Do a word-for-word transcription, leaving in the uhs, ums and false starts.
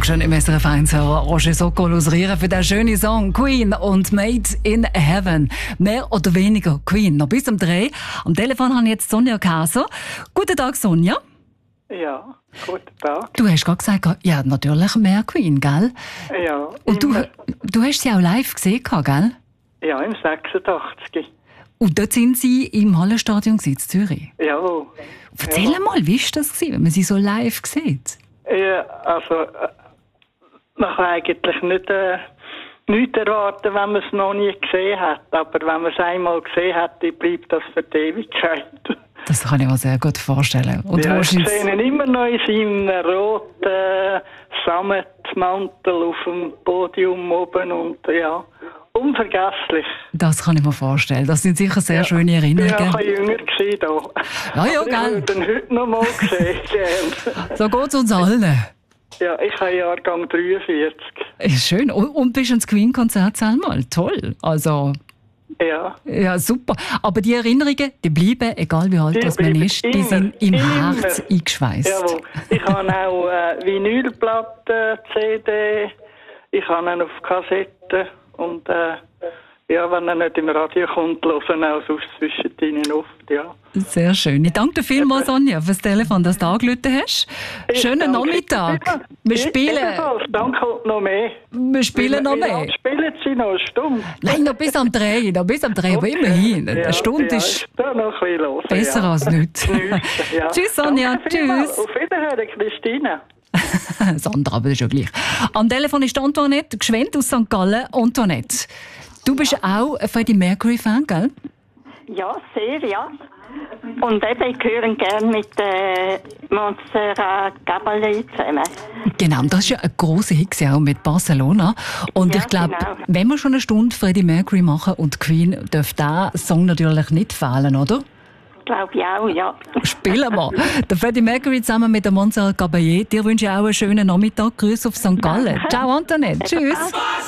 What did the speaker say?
Dankeschön im S R F eins Roger Sokol aus Rieren für den schönen Song Queen und Made in Heaven. Mehr oder weniger Queen. Noch bis um drei. Am Telefon habe ich jetzt Sonja Kaser. Guten Tag, Sonja. Ja, guten Tag. Du hast gerade gesagt, ja, natürlich mehr Queen, gell? Ja. Und du, du hast sie auch live gesehen, gell? Ja, im sechsundachtzig. Und dort sind sie im Hallenstadion in Zürich. Ja. Erzähl ja. mal, wie war das, wenn man sie so live sieht? Ja, also, äh, man kann eigentlich nicht, äh, nichts erwarten, wenn man es noch nie gesehen hat. Aber wenn man es einmal gesehen hat, dann bleibt das für die Ewigkeit. Das kann ich mir sehr gut vorstellen. Und ja, ich sehe sehe ihn immer noch in seinem roten Sammetmantel auf dem Podium oben und ja, unvergesslich. Das kann ich mir vorstellen. Das sind sicher sehr ja. schöne Erinnerungen. Ja, ich war jünger gewesen da. Ja, ja, aber gell. ich würde ihn heute noch mal sehen. So geht es uns allen. Ja, ich habe Jahrgang dreiundvierzig. Ist schön. Und, und bist ins Queen-Konzert einmal. Toll. Also... Ja. Ja, super. Aber die Erinnerungen, die bleiben, egal wie alt das man ist, die immer, sind im immer. Herz eingeschweißt. Jawohl. Ich habe auch äh, Vinylplatten, C D, ich habe ihn auf Kassette und äh, ja, wenn er nicht im Radio kommt, hören auch sonst zwischen ihnen oft, ja. Sehr schön. Ich danke dir vielmals, Sonja, fürs Telefon, dass du angerufen hast. Ich Schönen Nachmittag. Wir spielen... Danke noch mehr. Wir spielen noch mehr. Wie spielen Sie noch? Eine Stunde? Nein, noch bis am drei. Noch bis am drei, aber immerhin. Eine ja, Stunde ja, ist da noch ein bisschen los, besser ja. als nichts. nichts ja. Tschüss, Sonja. Tschüss. Auf Wiederhören, Christine. Sandra, aber das ist ja gleich. Am Telefon ist Antoinette Gschwend aus Sankt Gallen. Antoinette, du bist auch ein Freddie Mercury-Fan, gell? Ja, sehr, ja. Und eben, ich höre gerne mit äh, Montserrat Caballé zusammen. Genau, das war ja ein grosser Hit auch mit Barcelona. Und Ja, ich glaube, genau. wenn wir schon eine Stunde Freddie Mercury machen und Queen, darf dieser Song natürlich nicht fehlen, oder? Glaube ich auch, ja. Spielen wir. Der Freddie Mercury zusammen mit der Montserrat Caballé. Dir wünsche ich auch einen schönen Nachmittag. Grüße auf Sankt Gallen. Ciao, Antoinette. Tschüss.